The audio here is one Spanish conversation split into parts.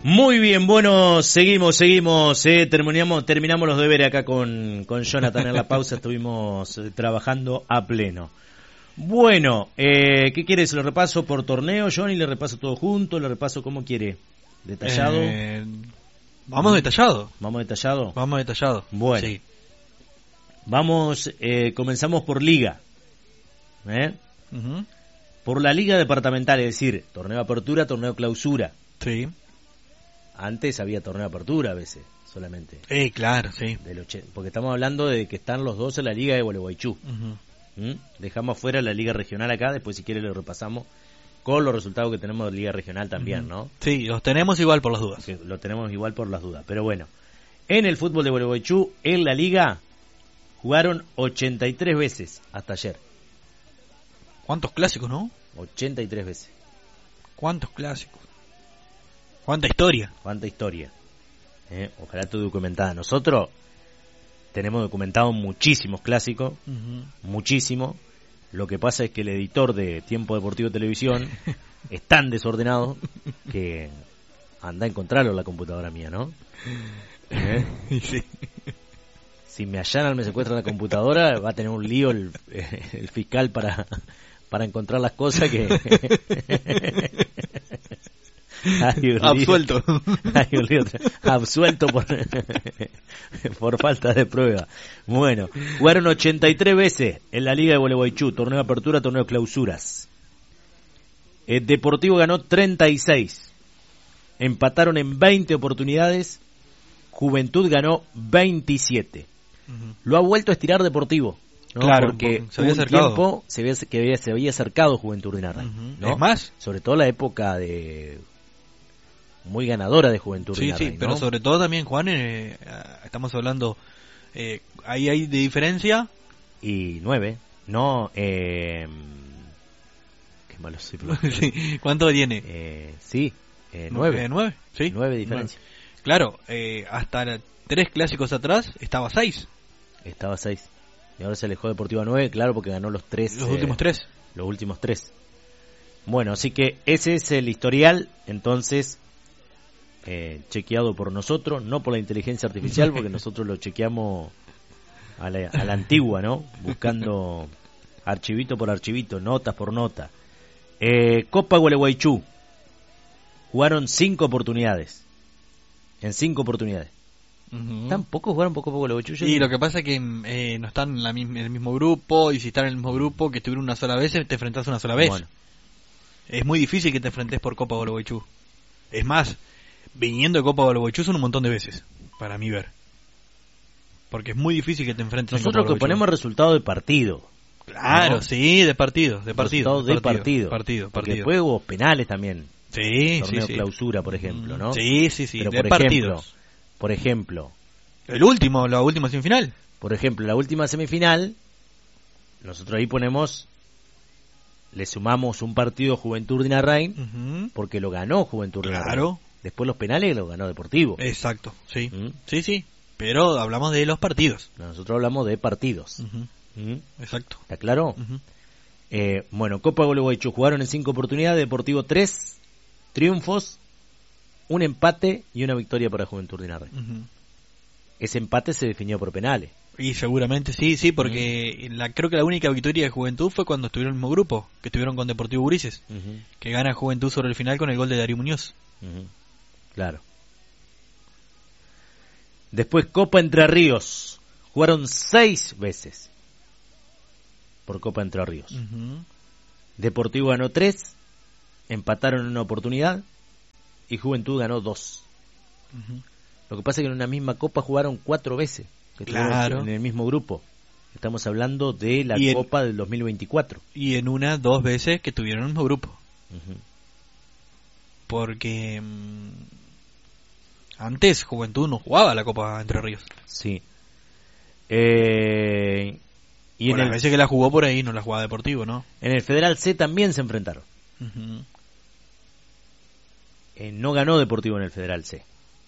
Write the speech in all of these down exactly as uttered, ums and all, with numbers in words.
Muy bien, bueno, seguimos, seguimos, eh, terminamos, terminamos los deberes acá con, con Jonathan en la pausa, estuvimos eh, trabajando a pleno. Bueno, eh, ¿qué quieres? ¿Lo repaso por torneo, Johnny? ¿Le repaso todo junto? ¿Le repaso cómo quiere? ¿Detallado? Eh, vamos detallado. ¿Vamos detallado? Vamos detallado. Bueno, Sí. vamos, eh, comenzamos por liga, ¿eh? Uh-huh. Por la liga departamental, es decir, torneo apertura, torneo clausura. Sí. Antes había torneo apertura a veces, solamente. Eh, claro, sí. Del ochen- porque estamos hablando de que están los dos en la liga de Gualeguaychú. Uh-huh. ¿Mm? Dejamos afuera la liga regional acá, después si quiere lo repasamos con los resultados que tenemos de liga regional también, Uh-huh. ¿no? Sí, los tenemos igual por las dudas. Que lo tenemos igual por las dudas. Pero bueno, en el fútbol de Gualeguaychú, en la liga, jugaron ochenta y tres veces hasta ayer. ¿Cuántos clásicos, no? ochenta y tres veces. ¿Cuántos clásicos? ¿Cuánta historia? Cuánta historia. ¿Eh? Ojalá todo documentada. Nosotros tenemos documentado muchísimos clásicos, Uh-huh. muchísimo. Lo que pasa es que el editor de Tiempo Deportivo Televisión es tan desordenado que anda a encontrarlo en la computadora mía, ¿no? ¿Eh? Sí. Si me allanan, me secuestran la computadora, va a tener un lío el, el fiscal para, para encontrar las cosas que... Hay un lío. Absuelto. Hay un lío. Absuelto por, por falta de prueba. Bueno, jugaron ochenta y tres veces en la Liga de Gualeguaychú, torneo de apertura, torneo de clausuras. El Deportivo ganó treinta y seis. Empataron en veinte oportunidades. Juventud ganó veintisiete. Uh-huh. Lo ha vuelto a estirar Deportivo, ¿no? Claro, porque se había hubo un acercado. tiempo se había, que había, se había acercado Juventud Ordinaria, Uh-huh. ¿no? Es más. Sobre todo la época de muy ganadora de Juventud Sí, Ordinaria, sí, pero ¿no? sobre todo también, Juan, eh, estamos hablando, eh, ahí hay de diferencia. Y nueve, no, eh, qué malo soy, pero- Sí, ¿cuánto tiene? eh, sí, eh, Eh, nueve, nueve, sí. nueve diferencia. Nueve. Claro, eh, hasta la- tres clásicos atrás estaba seis. Estaba seis. Y ahora se alejó Deportivo a nueve, claro, porque ganó los tres. Los eh, últimos tres. Los últimos tres. Bueno, así que ese es el historial, entonces, eh, chequeado por nosotros, no por la inteligencia artificial, porque nosotros lo chequeamos a la, a la antigua, ¿no? Buscando archivito por archivito, notas por nota. Eh, Copa Gualeguaychú. Jugaron cinco oportunidades. En cinco oportunidades. Uh-huh. Tampoco jugaron por Copa Gualeguaychú. Y lo que pasa es que eh, no están en, la misma, en el mismo grupo, y si están en el mismo grupo, que estuvieron una sola vez, te enfrentás una sola vez. Bueno, Es muy difícil que te enfrentes por Copa Gualeguaychú. Es más, viniendo de Copa Gualeguaychú son un montón de veces, para mí ver. Porque es muy difícil que te enfrentes en nosotros Copa que ponemos Gualeguaychú. resultado de partido. Claro, ¿no? sí, de partido, de partido. Resultado de partido. Partido, Porque partido. después hubo penales también. Sí, Torneo sí, sí. clausura, por ejemplo, ¿no? Sí, sí, sí, Pero de por ejemplo, partidos. por ejemplo, El último, la última semifinal. por ejemplo, la última semifinal, nosotros ahí ponemos, le sumamos un partido Juventud Dinarrain, Uh-huh. porque lo ganó Juventud Dinarrain. Claro. Después los penales lo ganó Deportivo. Exacto, sí. ¿Mm? Sí, sí. Pero hablamos de los partidos. Nosotros hablamos de partidos. Uh-huh. ¿Mm? Exacto. ¿Está claro? Uh-huh. Eh, bueno, Copa Gualeguaychú jugaron en cinco oportunidades, Deportivo tres triunfos, un empate y una victoria para Juventud Dinarrain. Uh-huh. Ese empate se definió por penales. Y seguramente sí, sí, porque la, creo que la única victoria de Juventud fue cuando estuvieron en el mismo grupo, que estuvieron con Deportivo Gurises, Ujú, que gana Juventud sobre el final con el gol de Darío Muñoz. ujú, claro. Después Copa Entre Ríos. Jugaron seis veces por Copa Entre Ríos. Uh-huh. Deportivo ganó tres, empataron en una oportunidad y Juventud ganó dos. Uh-huh. Lo que pasa es que en una misma Copa jugaron cuatro veces, que estuvieron Claro. en el mismo grupo. Estamos hablando de la Y en- Copa del dos mil veinticuatro. Y en una, dos veces que estuvieron en el mismo grupo. Ujú. Porque mm, antes Juventud no jugaba la Copa Entre Ríos. Sí. Eh, y Por en las el, veces que la jugó por ahí no la jugaba Deportivo, ¿no? en el Federal C también se enfrentaron. Uh-huh. Eh, no ganó Deportivo en el Federal C.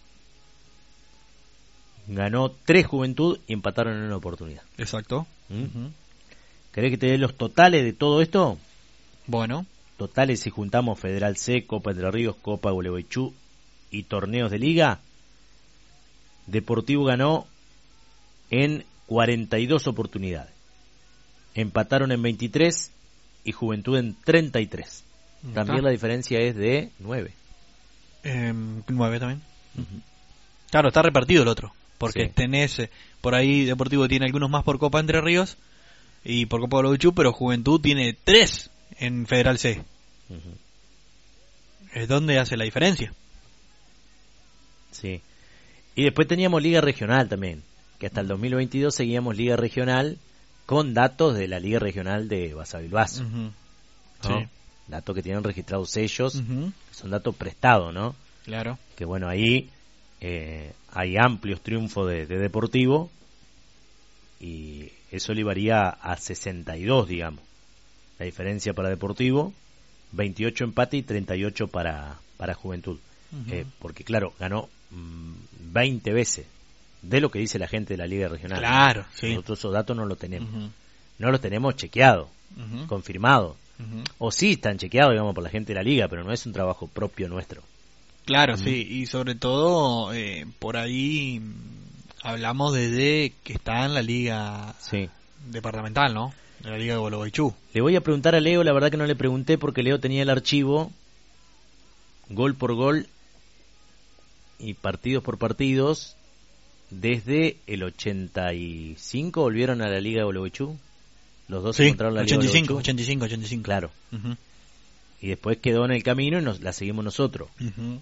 Ganó tres Juventud y empataron en una oportunidad. Exacto. ¿Mm? Uh-huh. ¿Querés que te dé los totales de todo esto? Bueno. Totales si juntamos Federal C, Copa Entre Ríos, Copa Gualeguaychú y torneos de liga, Deportivo ganó en cuarenta y dos oportunidades. Empataron en veintitrés y Juventud en treinta y tres. También ¿Está? la diferencia es de nueve. Eh, nueve también. Uh-huh. Claro, está repartido el otro. Porque sí. tenés, eh, por ahí Deportivo tiene algunos más por Copa Entre Ríos y por Copa Gualeguaychú, pero Juventud tiene tres en Federal C. Uh-huh. Es donde hace la diferencia. Sí. Y después teníamos Liga Regional también, que hasta el dos mil veintidós seguíamos Liga Regional con datos de la Liga Regional de Basavilbaso. Uh-huh. ¿No? Sí. Datos que tienen registrados ellos, uh-huh. que son datos prestados, ¿no? Claro. Que bueno, ahí eh, hay amplios triunfos de, de Deportivo y eso le varía a sesenta y dos, digamos. La diferencia para Deportivo, veintiocho empate y treinta y ocho para, para Juventud. Uh-huh. Eh, porque claro, ganó mmm, veinte veces de lo que dice la gente de la Liga Regional. Claro, sí. Nosotros esos datos no los tenemos. Uh-huh. No los tenemos chequeados, uh-huh. confirmados. Uh-huh. O sí están chequeados, digamos, por la gente de la Liga, pero no es un trabajo propio nuestro. Claro, uh-huh. sí. Y sobre todo, eh, por ahí hablamos desde que está en la Liga sí. departamental, ¿no? De la Liga de Gualeguaychú. Le voy a preguntar a Leo, la verdad que no le pregunté porque Leo tenía el archivo gol por gol y partidos por partidos. Desde el ochenta y cinco volvieron a la Liga de Gualeguaychú. Los dos sí, encontraron la ochenta y cinco, Liga de ochenta y cinco, ochenta y cinco. Claro. Uh-huh. Y después quedó en el camino y nos la seguimos nosotros. Uh-huh.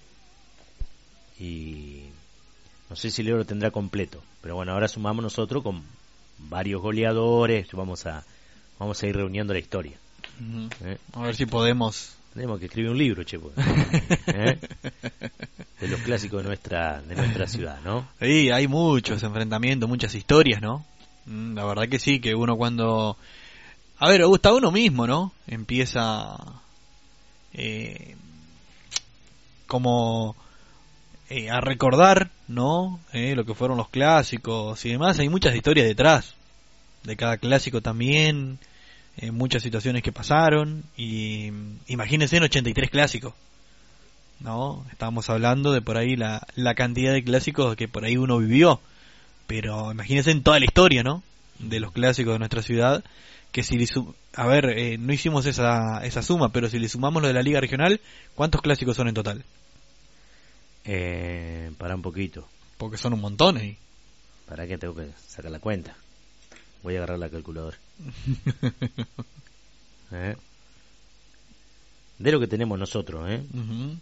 Y no sé si Leo lo tendrá completo. Pero bueno, ahora sumamos nosotros con varios goleadores. Vamos a vamos a ir reuniendo la historia. Uh-huh. ¿Eh? A ver si podemos... Tenemos que escribir un libro, che, pues. ¿Eh? De los clásicos de nuestra de nuestra ciudad, ¿no? Sí, hay muchos enfrentamientos, muchas historias, ¿no? La verdad que sí, que uno cuando... A ver, gusta uno mismo, ¿no? Empieza... Eh, como... Eh, a recordar, ¿no? Eh, lo que fueron los clásicos y demás. Hay muchas historias detrás de cada clásico también. Eh, muchas situaciones que pasaron. Y imagínense en ochenta y tres clásicos, ¿no? Estábamos hablando de por ahí la, la cantidad de clásicos que por ahí uno vivió. Pero imagínense en toda la historia, ¿no? De los clásicos de nuestra ciudad. Que si le sum- a ver, eh, no hicimos esa, esa suma, pero si le sumamos lo de la Liga Regional, ¿cuántos clásicos son en total? Eh, para un poquito. Porque son un montón, ¿eh? ¿Para qué tengo que sacar la cuenta? Voy a agarrar la calculadora. ¿Eh? De lo que tenemos nosotros, ¿eh? Uh-huh.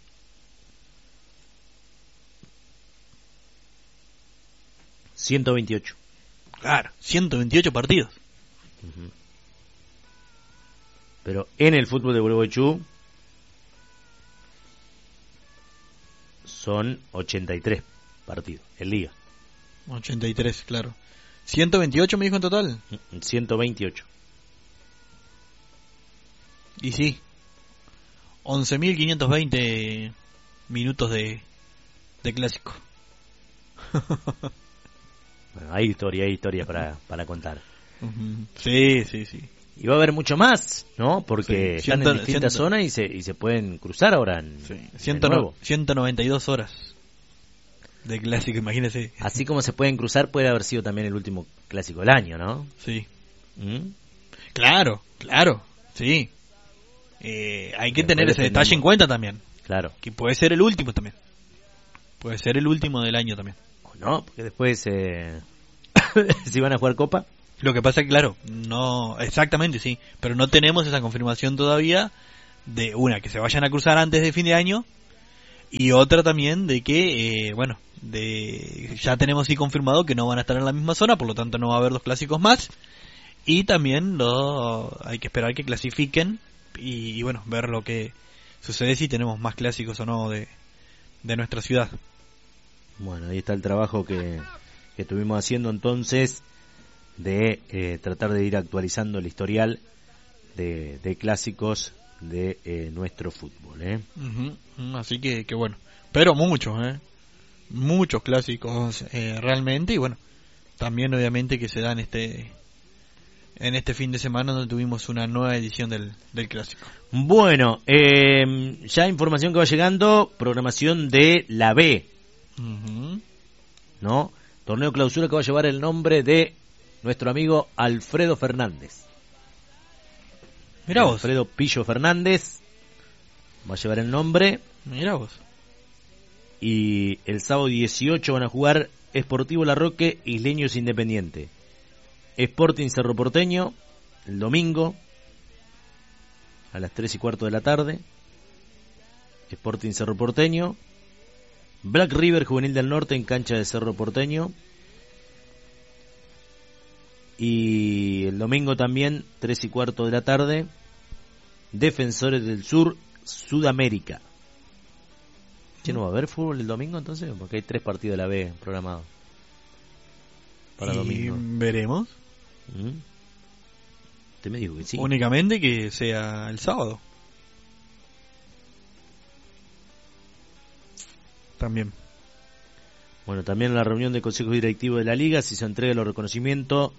ciento veintiocho. Claro, ciento veintiocho partidos. Uh-huh. Pero en el fútbol de Gualeguaychú son ochenta y tres partidos en liga. ochenta y tres, claro. ciento veintiocho me dijo en total. ciento veintiocho. Y sí, once mil quinientos veinte minutos de, de clásico. Bueno, hay historia, hay historia para, para contar. Uh-huh. Sí, sí, sí. Y va a haber mucho más, ¿no? Porque sí, están ciento, en distintas ciento, zonas y se y se pueden cruzar ahora en, sí, en ciento, el nuevo. ciento noventa y dos horas de clásico, imagínese. Así como se pueden cruzar, puede haber sido también el último clásico del año, ¿no? Sí. ¿Mm? Claro, claro, sí. Eh, hay que Después tener ese detalle en cuenta también. Claro. Que puede ser el último también. Puede ser el último del año también. O no, porque después, eh, si van a jugar Copa. Lo que pasa es que, claro, no, exactamente, sí. Pero no tenemos esa confirmación todavía de una, que se vayan a cruzar antes de fin de año. Y otra también de que, eh, bueno, de ya tenemos sí confirmado que no van a estar en la misma zona, por lo tanto no va a haber dos clásicos más. Y también lo, hay que esperar que clasifiquen y, y bueno, ver lo que sucede si tenemos más clásicos o no de, de nuestra ciudad. Bueno, ahí está el trabajo que, que estuvimos haciendo entonces de eh, tratar de ir actualizando el historial de, de clásicos de eh, nuestro fútbol, ¿eh? Uh-huh. Así que, que bueno, pero muchos, ¿eh? Muchos clásicos eh, realmente, y bueno, también obviamente que se dan este en este fin de semana donde tuvimos una nueva edición del, del Clásico. Bueno, eh, ya información que va llegando, programación de la B, Uh-huh. ¿no? Torneo clausura que va a llevar el nombre de nuestro amigo Alfredo Fernández. Mirá vos. Alfredo Pillo Fernández va a llevar el nombre. Mirá vos. Y el sábado dieciocho van a jugar Sportivo La Roque, Isleños Independiente. Sporting Cerro Porteño, el domingo, a las tres y cuarto de la tarde. Sporting Cerro Porteño. Black River Juvenil del Norte en cancha de Cerro Porteño. Y el domingo también, tres y cuarto de la tarde, Defensores del Sur, Sudamérica. ¿Qué no va a haber fútbol el domingo entonces? Porque hay tres partidos de la B programados para y domingo. Veremos. ¿Mm? Usted me dijo que sí. Únicamente que sea el sábado. También. Bueno, también en la reunión del Consejo Directivo de la Liga se hizo entrega de los reconocimientos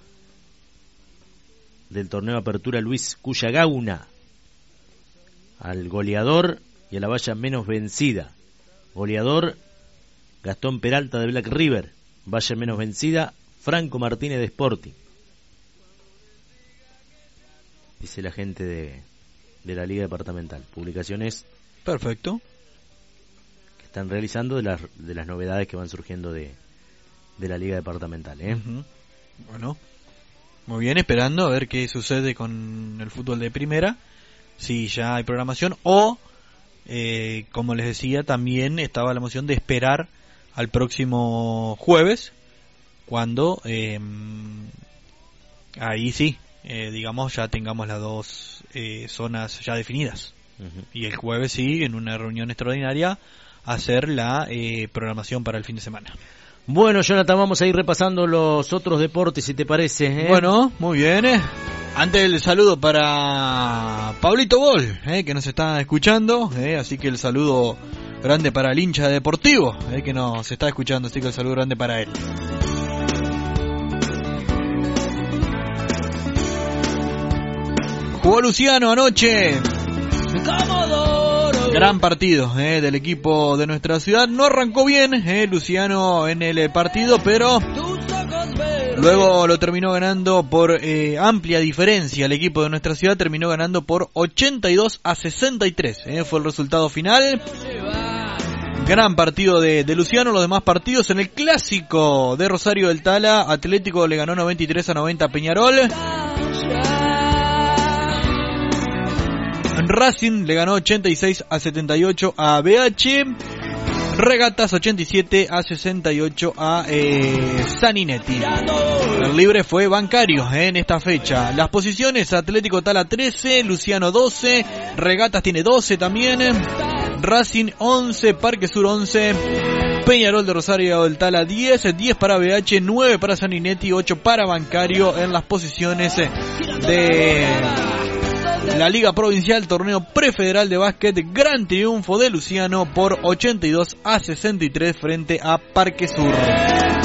del torneo de apertura Luis Cuyagauna al goleador y a la valla menos vencida. Goleador Gastón Peralta de Black River, valla menos vencida Franco Martínez de Sporting. Dice la gente de, de la Liga Departamental. Publicaciones Perfecto. que están realizando de las, de las novedades que van surgiendo de, de la Liga Departamental, ¿eh? Uh-huh. Bueno, muy bien, esperando a ver qué sucede con el fútbol de primera, si ya hay programación o, eh, como les decía, también estaba la moción de esperar al próximo jueves, cuando eh, ahí sí, eh, digamos, ya tengamos las dos eh, zonas ya definidas. Uh-huh. Y el jueves sí, en una reunión extraordinaria, hacer la eh, programación para el fin de semana. Bueno, Jonathan, vamos a ir repasando los otros deportes, si te parece, ¿eh? Bueno, muy bien. ¿eh? Antes el saludo para Pablito Bol, ¿eh? que nos está escuchando, ¿eh? así que el saludo grande para el hincha deportivo, ¿eh? que nos está escuchando, así que el saludo grande para él. Jugó Luciano anoche. Gran partido eh, del equipo de nuestra ciudad. No arrancó bien eh, Luciano en el partido, pero luego lo terminó ganando por eh, amplia diferencia. El equipo de nuestra ciudad terminó ganando por ochenta y dos a sesenta y tres. Eh, fue el resultado final. Gran partido de, de Luciano. Los demás partidos en el clásico de Rosario del Tala, Atlético le ganó noventa y tres a noventa a Peñarol. Racing le ganó ochenta y seis a setenta y ocho a B H. Regatas ochenta y siete a sesenta y ocho a eh, Saninetti. El libre fue Bancario eh, en esta fecha. Las posiciones: Atlético Tala trece, Luciano doce, Regatas tiene doce también, Racing once, Parque Sur once, Peñarol de Rosario del Tala diez, diez para B H, nueve para Saninetti, ocho para Bancario en las posiciones de la Liga Provincial, torneo prefederal de básquet. Gran triunfo de Luciano por ochenta y dos a sesenta y tres frente a Parque Sur.